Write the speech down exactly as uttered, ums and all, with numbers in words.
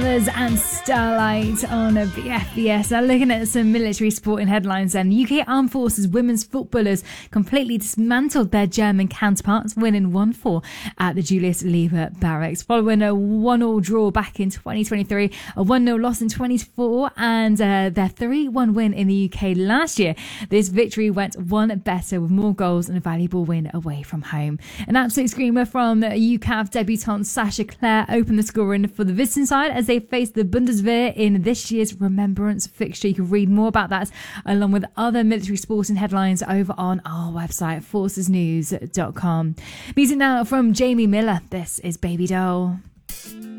Colours and Starlight on B F B S. Now looking at some military sporting headlines then. U K Armed Forces women's footballers completely dismantled their German counterparts, winning one four at the Julius Lieber Barracks. Following a one all draw back in twenty twenty-three, a one nil loss in twenty-four and uh, their three one win in the U K last year, this victory went one better with more goals and a valuable win away from home. An absolute screamer from U C A V debutant Sasha Clare opened the scoring for the visiting side as they faced the Bundeswehr in this year's Remembrance fixture. You can read more about that along with other military sporting headlines over on our website, forces news dot com. Music now from Jamie Miller. This is Baby Doll.